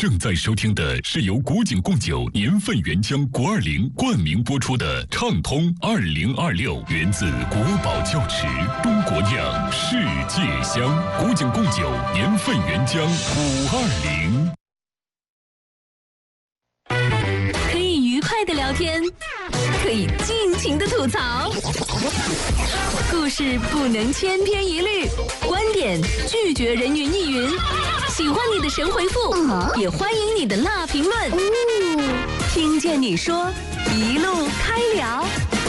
正在收听的是由古井贡酒年份原浆国20冠名播出的畅通2026，源自国宝窖池，中国酿，世界香。古井贡酒年份原浆520。 可以愉快的聊天，可以尽情的吐槽，故事不能千篇一律，观点拒绝人云亦云。喜欢你的神回复，也欢迎你的辣评论。听见你说，一路开聊。